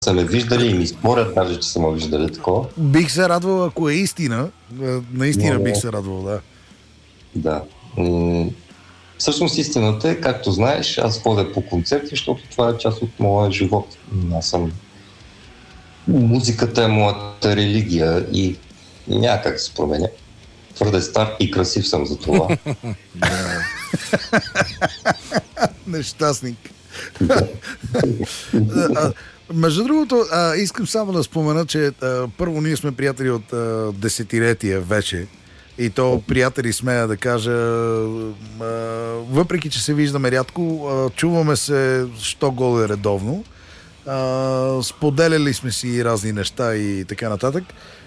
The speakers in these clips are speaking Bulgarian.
са ме виждали и ми спорят даже, че са ме виждали такова. Бих се радвал, ако е истина. Наистина Но... бих се радвал, да. Да. Всъщност истината е, както знаеш, аз ходя по концерти, защото това е част от моя живот. Аз съм... Музиката е моята религия и няма как да се променя. Твърде стар и красив съм за това. Нещастник. Между другото, искам само да спомена, че първо ние сме приятели от десетилетия вече. И то приятели, смея да кажа, въпреки че се виждаме рядко, чуваме се що годе редовно. Споделяли сме си разни неща и така нататък.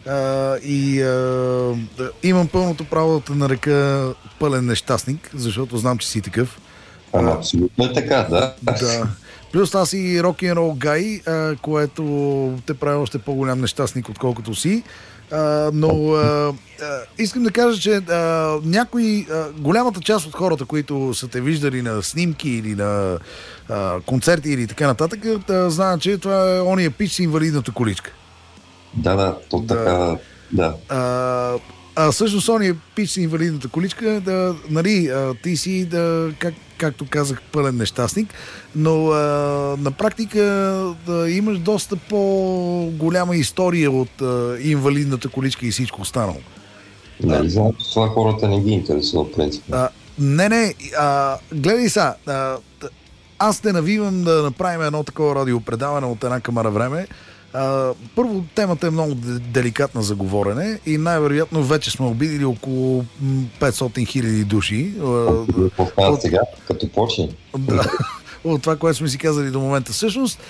Имам пълното право да те нарека пълен нещастник, защото знам, че си такъв. Абсолютно е така, да. Да. Плюс аз и рок-н-рол гай, което те прави още по-голям нещастник, отколкото си. Но искам да кажа, че голямата част от хората, които са те виждали на снимки или на концерти или така нататък, знаят, че това е ония пич с инвалидната количка. Да, то така, да. Всъщност ония пич с инвалидната количка, нали, ти си, както казах, пълен нещастник, но на практика имаш доста по-голяма история от инвалидната количка и всичко останало. Нали, знам, че това хората не ги интересува, в принцип. Не, гледай сега, аз те навивам да направим едно такова радиопредаване от една камара време. Първо, темата е много деликатна за говорене и най-вероятно вече сме обидили около 500 хиляди души. Сега, като почне. Да, от това, което сме си казали до момента. Всъщност,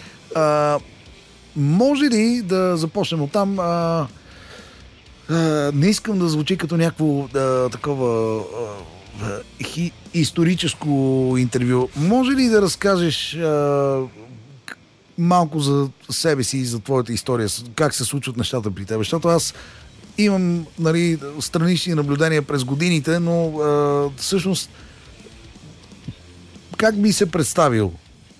може ли да започнем от там? Не искам да звучи като някакво такова историческо интервю. Може ли да разкажеш малко за себе си и за твоята история, как се случват нещата при теб? Защото аз имам, нали, странични наблюдения през годините, но всъщност как би се представил?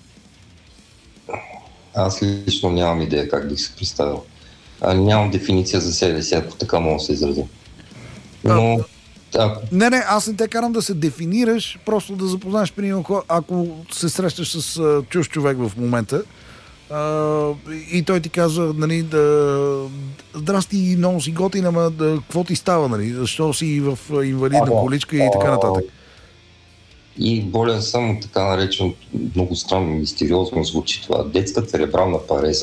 Аз лично нямам идея как бих се представил. Нямам дефиниция за себе си, ако така мога да се изразя. Но... Не, аз не те карам да се дефинираш, просто да запознаеш, примерно, ако се срещаш с чужд човек в момента, и той ти казва, нали, здрасти, много си готин, ама какво ти става, нали? Защо си в инвалидна количка и така нататък? И болен съм от така наречено, много странно, мистериозно звучи това, детска церебрална пареза.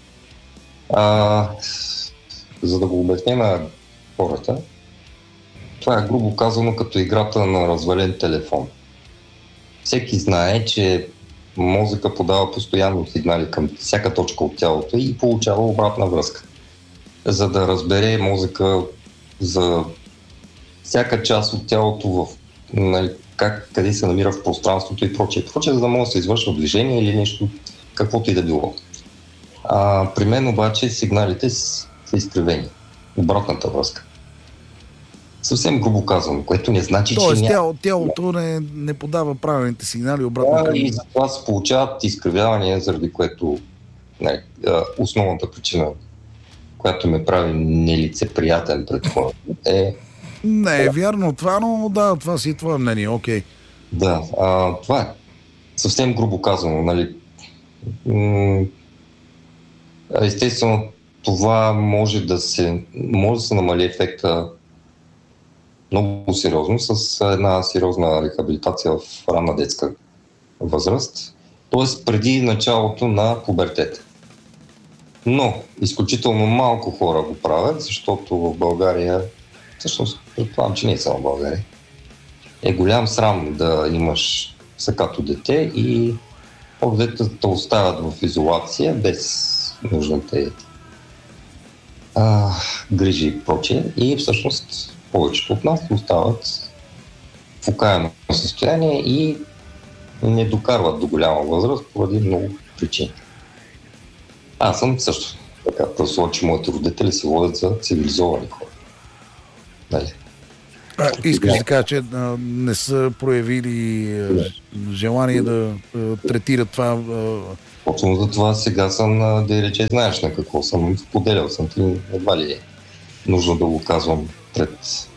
За да го обясня на хората, това е грубо казано като играта на развален телефон. Всеки знае, че мозъка подава постоянно сигнали към всяка точка от тялото и получава обратна връзка. За да разбере мозъка за всяка част от тялото, нали, къде се намира в пространството и прочее, за да може да се извършва движение или нещо, каквото и да било. При мен обаче сигналите са изкривени. Обратната връзка. Съвсем грубо казано, което не значи, тоест, че тялото не подава правилните сигнали обратно към... И за това се получават изкривявания, заради което основната причина, която ме прави нелицеприятен пред хората е... Не е вярно това, но да, това си е твое мнение, окей. Да, това е съвсем грубо казано, нали. Естествено, това може да се намали ефекта много сериозно с една сериозна рехабилитация в ранна детска възраст, т.е. преди началото на пубертета. Но изключително малко хора го правят, защото в България, всъщност предполагам, че не е само в България, е голям срам да имаш сакато дете и детето те оставят в изолация без нужните грижи и прочее. И всъщност повечето от нас остават в окаяно състояние и не докарват до голяма възраст поради много причини. Аз съм също така, просто че моите родители се водят за цивилизовани хора. Нали? Искаш да кажа, че не са проявили желание да третират това. Точно за това сега съм, да рече, знаеш на какво съм, споделял съм ти, едва ли е нужно да го казвам пред...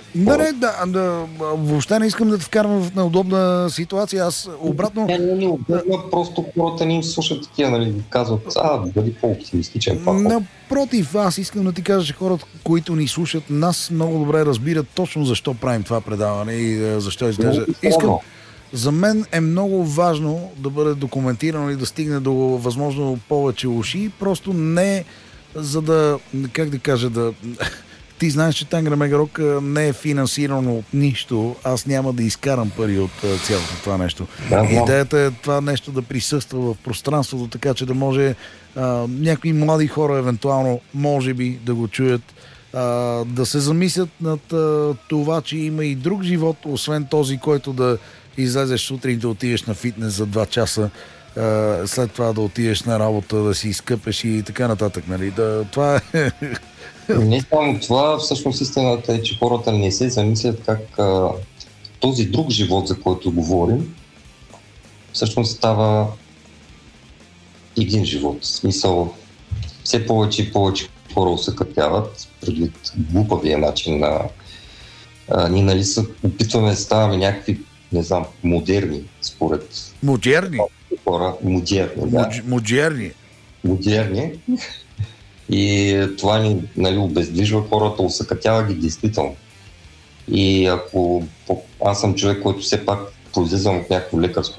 Въобще не искам да те вкарвам в неудобна ситуация. Аз обратно... Не удобно, просто хората ни слушат такива, нали, казват, бъди по-оптимистичен. Напротив, аз искам да ти кажа, че хората, които ни слушат, нас много добре разбират точно защо правим това предаване и защо изглежда. За мен е много важно да бъде документирано и да стигне до възможно повече уши, просто не за да, как да кажа, Ти знаеш, че Тангра Мегарок не е финансирано от нищо. Аз няма да изкарам пари от цялото това нещо. Идеята е това нещо да присъства в пространството, така че да може някои млади хора, евентуално, може би, да го чуят, да се замислят над това, че има и друг живот, освен този, който да излезеш сутрин, да отидеш на фитнес за 2 часа, след това да отидеш на работа, да си изкъпеш и така нататък. Нали? Това е... Не само това, всъщност истината е, че хората не се замислят как този друг живот, за който говорим, всъщност става един живот. В смисъл, все повече и повече хора усъкътяват предвид глупавия начин на... Ние, нали, опитваме да ставаме някакви, не знам, модерни, според... Модерни? Хора, модерни, да. Модерни. И това ни, нали, обездвижва хората, усъкътява ги действително. И ако аз съм човек, който все пак произлизам от някакво лекарско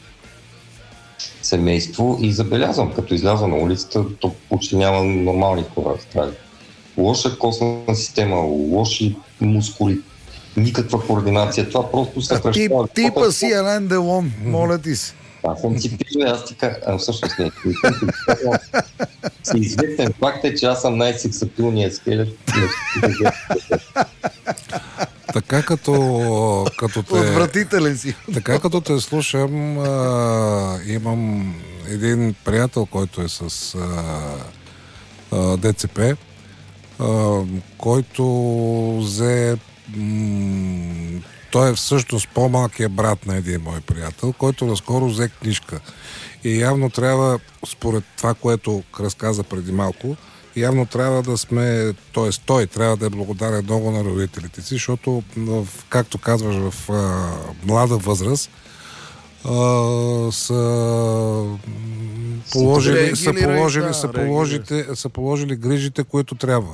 семейство и забелязвам, като изляза на улицата, то почти няма нормални хора в Австралия. Лоша костна система, лоши мускули, никаква координация, това просто съкръщава. Типа си Ален Делон, моля ти се. Аз съм си пишел, аз ти кажа, всъщност не. Известен факт е, че аз съм най-сексапилният скелет. Така като те... Отвратителен си. Така като те слушам, имам един приятел, който е с ДЦП, който взе... Той е всъщност по-малкият брат на един мой приятел, който наскоро взе книжка. И явно трябва, според това, което разказа преди малко, явно трябва да сме, т.е. той трябва да е благодарен много на родителите си, защото, както казваш, в млада възраст са положили грижите, които трябва.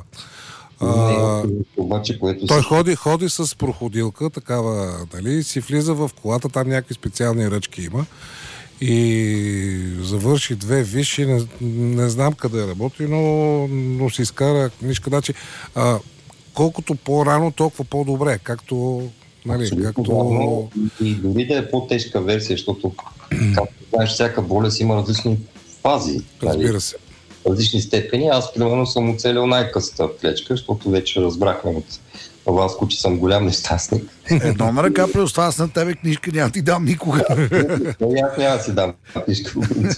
Той ходи с проходилка, такава, нали, си влиза в колата, там някакви специални ръчки има и завърши 2 висши, не знам къде работи, но си изкара книжка. Значи, колкото по-рано, толкова по-добре, както... Нали, както... И дори да е по-тежка версия, защото, както знаеш, всяка болест има различни фази. Разбира се. Различни степени. Аз, примерно, съм оцелил най-късата клечка, защото вече разбрахме от Васко, че съм голям нещастник. Едно на ръка, плюс това аз на тебе книжка няма ти дам никога. Аз няма си дам книжка.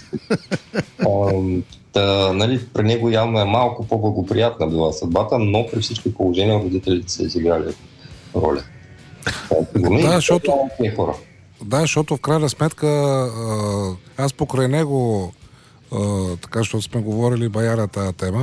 Нали, при него явно е малко по-благоприятна била съдбата, но при всички положения родителите са изиграли роля. Защото в крайна сметка аз покрай него, така, защото сме говорили бая тази тема,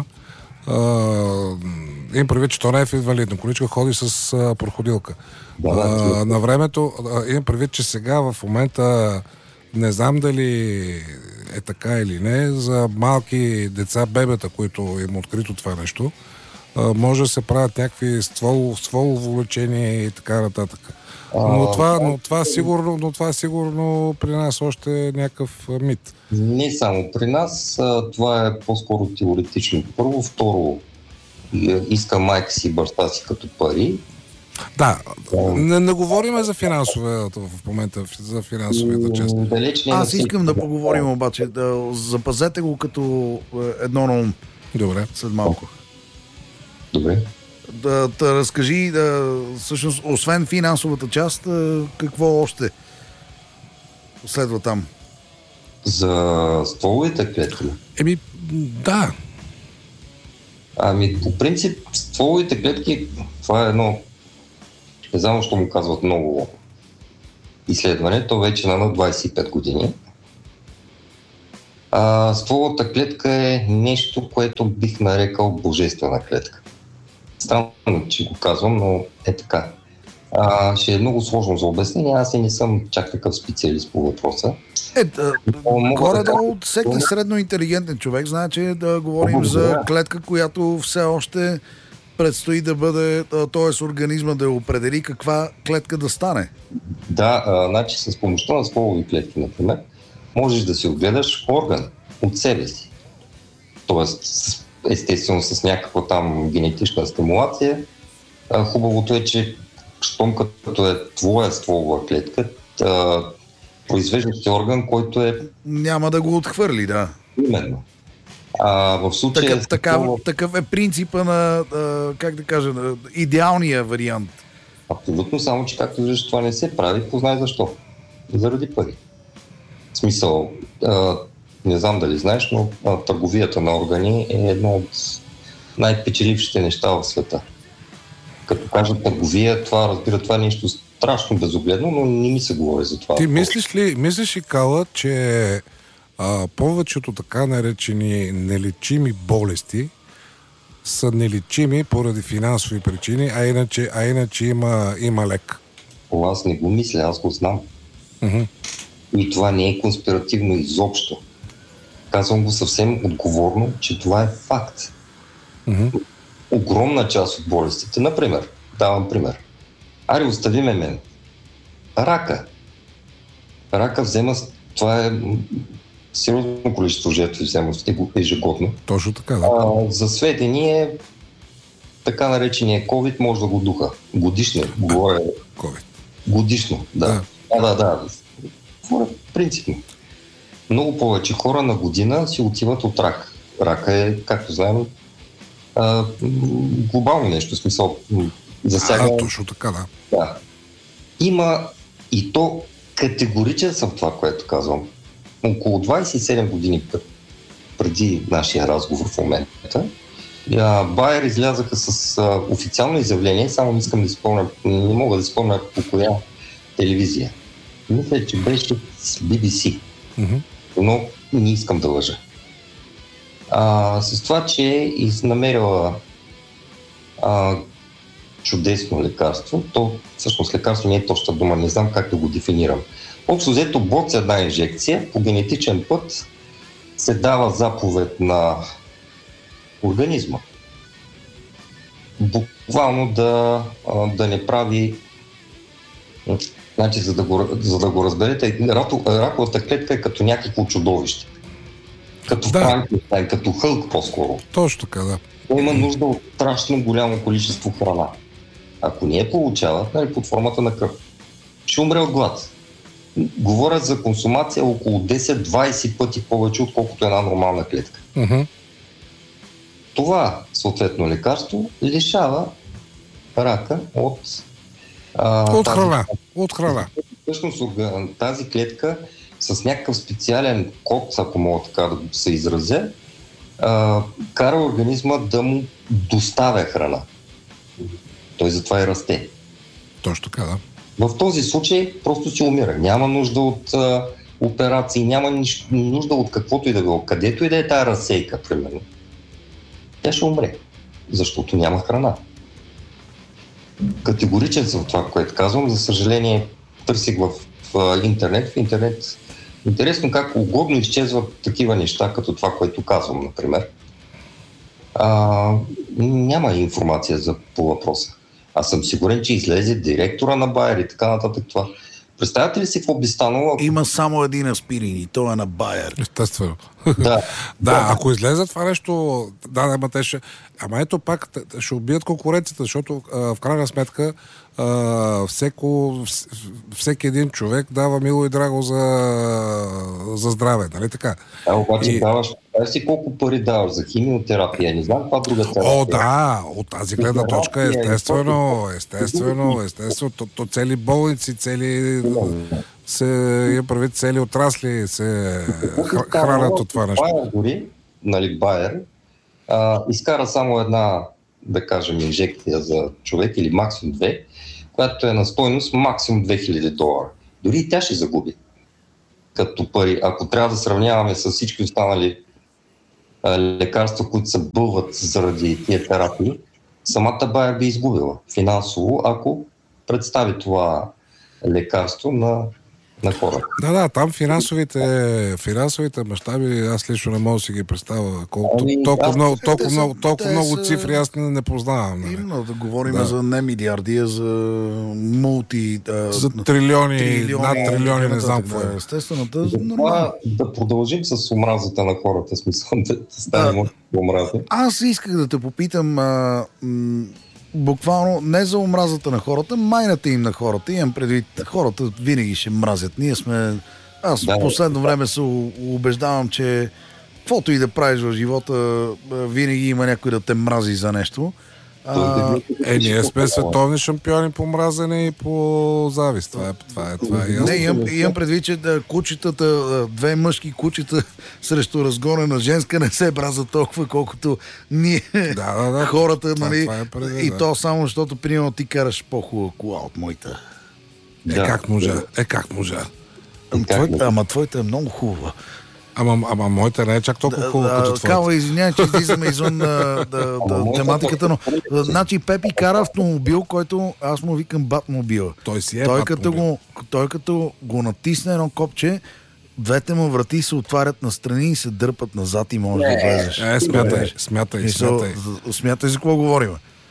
им предвид, че то не е в инвалидна количка, ходи с проходилка. На времето, им предвид, че сега в момента не знам дали е така или не, за малки деца, бебета, които им открито това нещо, може да се правят някакви стволово лечение и така нататък. Но това сигурно при нас още е някакъв мит. Не само при нас, това е по-скоро теоретично. Първо, второ, иска майка си и баща си като пари. Да, не говорим за финансовата в момента, за финансовата част. Аз искам да поговорим обаче, да запазете го като едно на ум. Добре. След малко. Добре. Да разкажи, всъщност, освен финансовата част, какво още следва там? За стволовите клетки? Да. По принцип, стволовите клетки, това е Не знам, защо му казват много изследване, то вече на 25 години. Стволовата клетка е нещо, което бих нарекал божествена клетка. Странно, че го казвам, но е така. Ще е много сложно за обяснение, аз и не съм чак такъв специалист по въпроса. Горе-долу всеки средно интелигентен човек знае, че да говорим за клетка, която все още предстои да бъде, т.е. организма да определи каква клетка да стане. Да, значи с помощта на стволови клетки, например, можеш да си отгледаш орган от себе си. Тоест, естествено, с някаква там генетична стимулация. Хубавото е, че щом като е твоя стволова клетка, произвеждаш орган, който е... Няма да го отхвърли, да. Именно. В случая... Такъв е принципа на, как да кажа, на идеалния вариант. Абсолютно, само че както виждаш, това не се прави, познай защо. Заради пари. В смисъл, не знам дали знаеш, но търговията на органи е едно от най-печелившите неща в света. Като кажа търговия, това е нещо страшно безогледно, но не ми се говори за това. Ти мислиш ли, Кала, че повечето така наречени нелечими болести са нелечими поради финансови причини, а иначе има лек? Аз не го мисля, аз го знам. Uh-huh. И това не е конспиративно изобщо. Казвам го съвсем отговорно, че това е факт. Uh-huh. Огромна част от болестите, например, давам пример. Оставиме мен. Рака взема, това е сериозно количество жертви взема ежегодно. Точно така, да. За сведение, така наречения COVID може да го духа. Годишно, говоря. COVID. Годишно, да. Да. Принципно. Много повече хора на година си отиват от рак. Рака е, както знаем, глобално нещо, в смисъл засяга... Точно така, да. Да. Има и то категоричен съм това, което казвам. Около 27 години преди нашия разговор в момента, Байер излязаха с официално изявление, само не мога да спомня по коя телевизия. Мисля, че беше с BBC, но не искам да лъжа. С това, че изнамерила чудесно лекарство, то всъщност лекарство не е точна дума, не знам как да го дефинирам. Общо взето бот с една инжекция по генетичен път се дава заповед на организма. Буквално да не прави... Значи, за да го разберете, раковата клетка е като някакво чудовище. Като Франкенщайн, като Хълк по-скоро. Точно така, да. Той има нужда от страшно голямо количество храна. Ако не я получава, под формата на кръв, ще умре от глад. Говорят за консумация около 10-20 пъти повече, отколкото една нормална клетка. Uh-huh. Това, съответно, лекарство лишава рака от храна. Всъщност тази клетка с някакъв специален код, ако мога така да се изразя, кара организма да му доставя храна. Той затова и расте. Точно така, да. В този случай просто си умира. Няма нужда от операции, няма нужда от каквото и да било. Където и да е тая разсейка, примерно. Тя ще умре, защото няма храна. Категоричен съм в това, което казвам. За съжаление, търсих в интернет. В интернет интересно как угодно изчезват такива неща, като това, което казвам, например. Няма информация по въпроса. Аз съм сигурен, че излезе директора на Байер и така нататък това. Представяте ли си какво би станало? Има само един аспирин и той е на Байер. Естествено. Да, ако излезе това нещо, те ще... Ама ето пак ще убият конкуренцията, защото в крайна сметка всеки един човек дава мило и драго за здраве, нали така? Обаче даваш си колко пари даваш за химиотерапия, не знам каква друга терапия. Да, от тази гледна точка естествено, то цели болници, се я прави цели отрасли, се хранят от това нещо. Байер дори, нали, Байер, изкара само една, да кажем, инжекция за човек или максимум две, която е на стойност максимум $2000. Дори и тя ще загуби като пари. Ако трябва да сравняваме с всички останали лекарства, които се бълват заради тия терапии, самата бая би изгубила финансово, ако представи това лекарство на хора. Да, там финансовите мащаби, аз лично не мога да си ги представя. Толкова много цифри аз не познавам. Нали? Именно да говорим за не милиарди, а за мулти... за трилиони, над трилиони, не знам какво е. Естествено, да продължим с омразата на хората, смисъл да станем омраза. Аз исках да те попитам буквално не за омразата на хората, майната им на хората. Имам предвид, хората винаги ще мразят. Аз в последно време се убеждавам, че каквото и да правиш в живота, винаги има някой да те мрази за нещо. Ние сме световни шампиони по мразене и по завист. Това е ясно. Имам предвид, че кучетата, две мъжки кучета срещу разгонена женска не се мразят толкова, колкото ние хората, нали? И то само, защото примерно ти караш по-хубава кола от моята. Как можа? Ама твоята е много хубава. Ама моята не е чак толкова хубава като твоята. Кава, извинявай, че излизаме извън тематиката, но значи Пепи кара автомобил, който аз му викам Батмобила. Той като го натисне едно копче, двете му врати се отварят настрани и се дърпат назад и можеш да влезеш. Смятай. Смятай за какво говорим.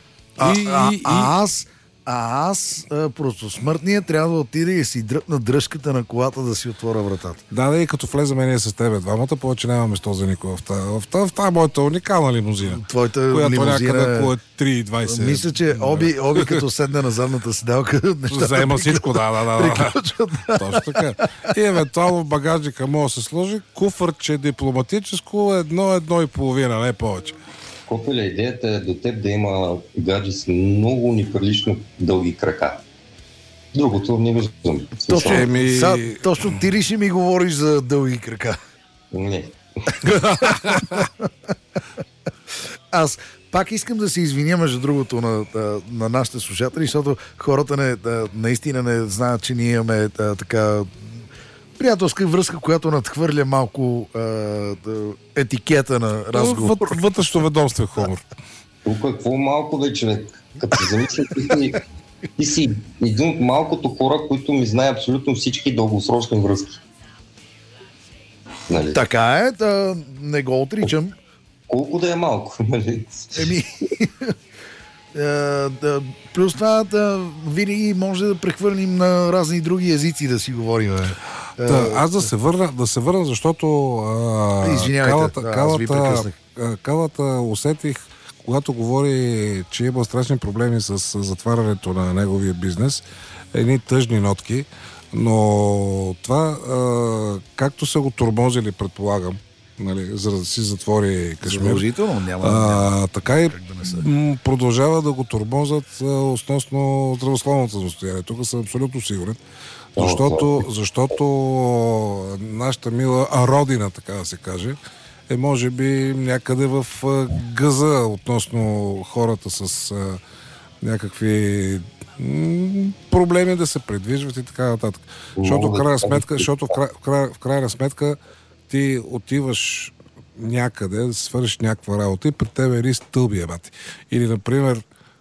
Аз просто смъртният трябва да отида и си дръпна дръжката на колата да си отворя вратата. Да, и като влеземе ние с тебе двамата, повече няма место за никой в тази моята уникална лимузина. Твоята лимузина някъде около 3,20. Мисля, че Оби като седне на задната седалка, нещата заема всичко, да. Точно така. И евентуално в багажника може да се сложи куфърче дипломатическо 1,5, не повече. Колко ли идеята е до теб да има гадже с много неприлично дълги крака? Другото не виждам. Точно ти ли ще ми говориш за дълги крака? Не. Аз пак искам да се извиня, между другото, на нашите слушатели, защото хората наистина не знаят, че ние имаме така приятелска връзка, която надхвърля малко етикета на разговор. Вътрешно ведомство хумор. Тук какво малко бе, човек? Като замисля, ти си един от малкото хора, които ми знае абсолютно всички дългосрочни връзки. Нали? Така е, не го отричам. Колко да е малко? Нали? Плюс това винаги може да прехвърлим на разни други езици да си говорим. Аз да се върна, защото Калата усетих, когато говори, че има страшни проблеми с затварянето на неговия бизнес, едни тъжни нотки, но това, както са го тормозили, предполагам, нали, за да си затвори Кашмир. Така и продължава да го тормозят относно здравословното състояние. Тук съм абсолютно сигурен. Защото нашата мила родина, така да се каже, е може би някъде в гъза относно хората с някакви проблеми да се придвижват и така нататък. Защото в крайна сметка ти отиваш някъде да свършиш някаква работа и пред тебе е риск стълбия, бати. Или, например,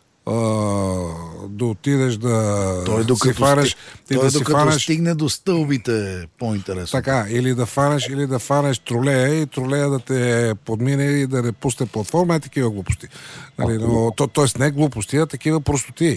да отидеш да си фанеш... Докато стигне до стълбите е по-интересно. Така, или да фанеш тролея и тролея да те подмине и да не пусне платформа, е такива глупости. Нали, но, тоест не глупости, а такива простоти.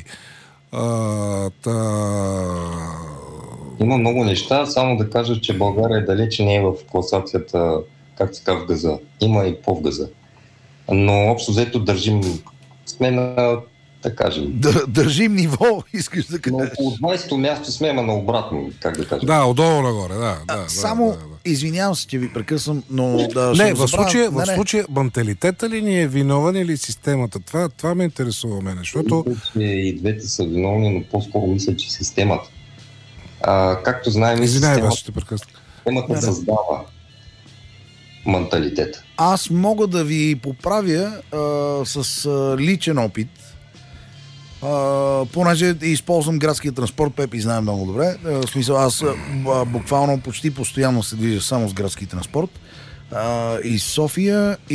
Има много неща, само да кажа, че България далече не е в класацията, както се казва, в газа. Има и по-в-газа. Но общо взето сме на, да кажем... Държим ниво, искаш да кажеш. Но около 20-то място сме, ама на обратно, как да кажем. Да, отдолу нагоре, да. Извинявам се, че ви прекъсвам, но... В случая менталитета ли ни е виновен или системата? Това ме интересува мене, защото... И двете са виновни, но по-скоро мисля, че системата. Както знаем, системата създава менталитета. Аз мога да ви поправя с личен опит. Понеже използвам градския транспорт, Пепи знае много добре. В смисъл, аз буквално почти постоянно се движа само с градски транспорт. И София,